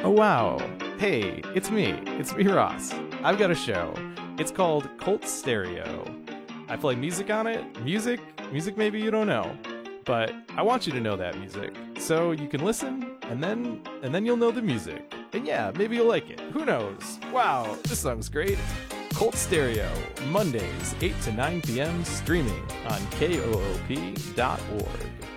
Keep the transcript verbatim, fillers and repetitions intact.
Oh, wow. Hey, it's me. It's me, Ross. I've got a show. It's called Cult Stereo. I play music on it. Music? Music maybe you don't know. But I want you to know that music. So you can listen, and then and then you'll know the music. And yeah, maybe you'll like it. Who knows? Wow, this song's great. Cult Stereo, Mondays, eight to nine p.m., streaming on K O O P dot org.